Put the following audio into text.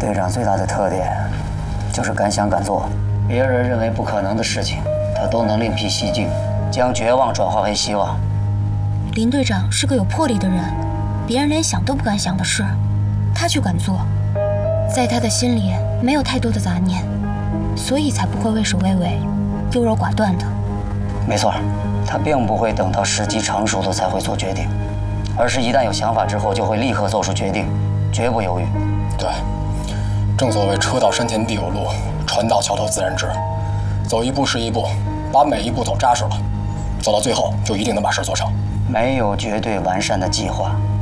队长最大的特点就是敢想敢做，别人认为不可能的事情，他都能另辟蹊径，将绝望转化为希望。 林队长是个有魄力的人，别人连想都不敢想的事，他却敢做。在他的心里没有太多的杂念，所以才不会畏首畏尾、优柔寡断的。 没错，他并不会等到时机成熟了才会做决定，而是一旦有想法之后就会立刻做出决定，绝不犹豫。 对，正所谓车到山前必有路，船到桥头自然直。走一步是一步，把每一步走扎实了，走到最后就一定能把事做成。 没有绝对完善的计划，